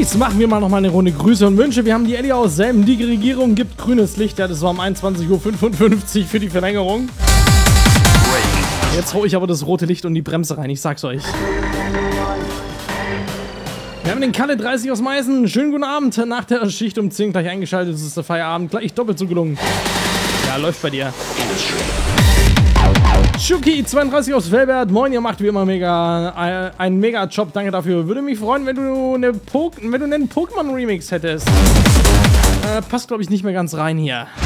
Jetzt machen wir mal noch mal eine Runde Grüße und Wünsche. Wir haben die Ellie aus Selben. Die Regierung gibt grünes Licht. Ja, das war um 21:55 Uhr für die Verlängerung. Jetzt hau ich aber das rote Licht und die Bremse rein. Ich sag's euch. Wir haben den Kalle 30 aus Meißen. Schönen guten Abend. Nach der Schicht um 10 gleich eingeschaltet. Es ist der Feierabend. Gleich doppelt so gelungen. Ja, läuft bei dir. Schuki 32 aus Velbert. Moin, ihr macht wie immer einen Mega-Job. Danke dafür. Würde mich freuen, wenn du einen Pokémon-Remix hättest. Passt, glaube ich, nicht mehr ganz rein hier.